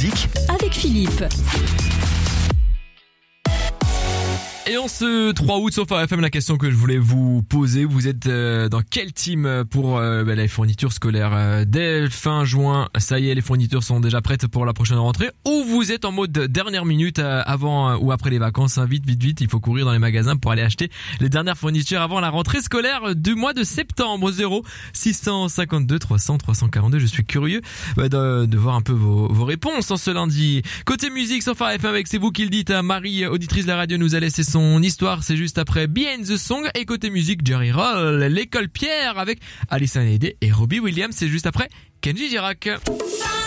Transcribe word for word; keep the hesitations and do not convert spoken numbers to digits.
musique avec Philippe. Et en ce trois août sur Phare F M, la question que je voulais vous poser, vous êtes euh, dans quel team pour euh, bah, les fournitures scolaires euh, dès fin juin? Ça y est, les fournitures sont déjà prêtes pour la prochaine rentrée. Ou vous êtes en mode dernière minute euh, avant euh, ou après les vacances, hein, vite, vite, vite, il faut courir dans les magasins pour aller acheter les dernières fournitures avant la rentrée scolaire du mois de septembre. Zéro six cent cinquante-deux trois cents trois cent quarante-deux. Je suis curieux bah, de, de voir un peu vos, vos réponses en ce lundi. Côté musique sur Phare F M, avec C'est vous qui le dites, hein, Marie, auditrice de la radio, nous a laissé son histoire, c'est juste après Behind the Song. Et côté musique, Jerry Roll, l'école Pierre avec Alison Hallyday et Robbie Williams, c'est juste après Kenji Girac.